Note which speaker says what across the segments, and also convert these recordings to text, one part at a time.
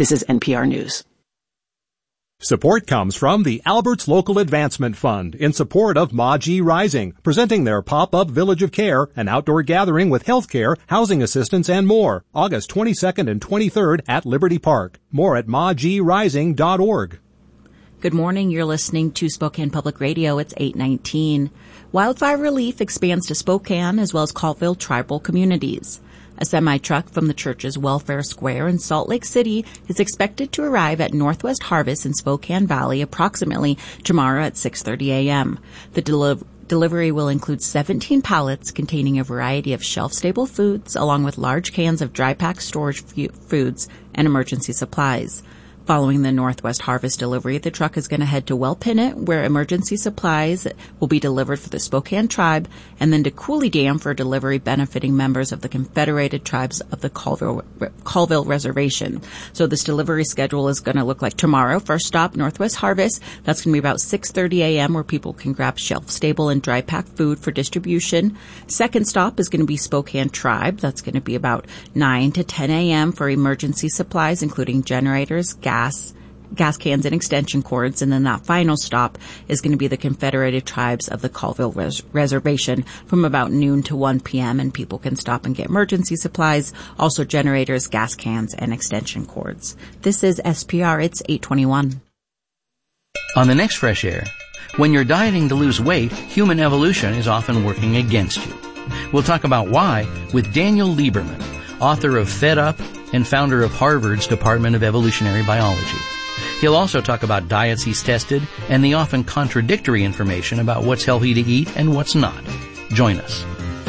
Speaker 1: This is NPR News.
Speaker 2: Support comes from the Alberts Local Advancement Fund in support of Ma Ji Rising, presenting their pop-up Village of Care, an outdoor gathering with healthcare, housing assistance, and more, August 22nd and 23rd at Liberty Park. More at majirising.org.
Speaker 3: Good morning. You're listening to Spokane Public Radio. It's 8:19. Wildfire relief expands to Spokane as well as Colville tribal communities. A semi-truck from the church's Welfare Square in Salt Lake City is expected to arrive at Northwest Harvest in Spokane Valley approximately tomorrow at 6:30 a.m. The delivery will include 17 pallets containing a variety of shelf-stable foods along with large cans of dry-pack storage foods and emergency supplies. Following the Northwest Harvest delivery, the truck is going to head to Wellpinit, where emergency supplies will be delivered for the Spokane tribe, and then to Cooley Dam for delivery benefiting members of the Confederated Tribes of the Colville Reservation. So this delivery schedule is going to look like tomorrow. First stop, Northwest Harvest. That's going to be about 6:30 a.m. where people can grab shelf-stable and dry-pack food for distribution. Second stop is going to be Spokane Tribe. That's going to be about 9 to 10 a.m. for emergency supplies, including generators, gas cans and extension cords, and then that final stop is going to be the Confederated Tribes of the Colville Reservation from about noon to 1 p.m., and people can stop and get emergency supplies, also generators, gas cans, and extension cords. This is SPR. It's 8:21.
Speaker 4: On the next Fresh Air, when you're dieting to lose weight, human evolution is often working against you. We'll talk about why with Daniel Lieberman, author of Fed Up and founder of Harvard's Department of Evolutionary Biology. He'll also talk about diets he's tested and the often contradictory information about what's healthy to eat and what's not. Join us.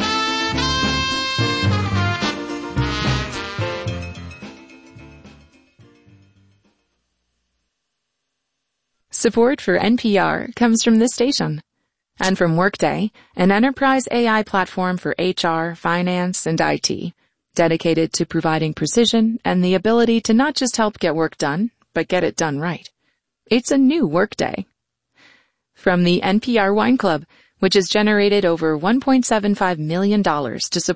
Speaker 5: Support for NPR comes from this station and from Workday, an enterprise AI platform for HR, finance, and IT. Dedicated to providing precision and the ability to not just help get work done, but get it done right. It's a new Workday. From the NPR Wine Club, which has generated over $1.75 million to support